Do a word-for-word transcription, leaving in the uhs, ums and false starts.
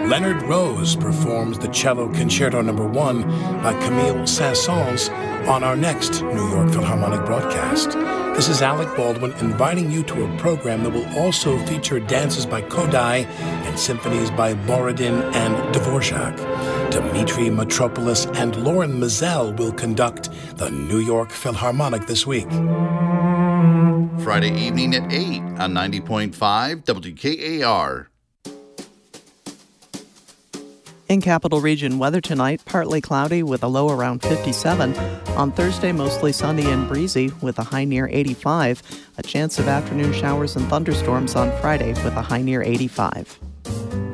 Leonard Rose performs the Cello Concerto Number One by Camille Saint-Saëns on our next New York Philharmonic broadcast. This is Alec Baldwin inviting you to a program that will also feature dances by Kodály and symphonies by Borodin and Dvorak. Dmitri Mitropoulos and Lauren Mizell will conduct the New York Philharmonic this week. Friday evening at eight on ninety point five W K A R. In Capital Region weather tonight, partly cloudy with a low around fifty-seven. On Thursday, mostly sunny and breezy with a high near eighty-five. A chance of afternoon showers and thunderstorms on Friday with a high near eighty-five.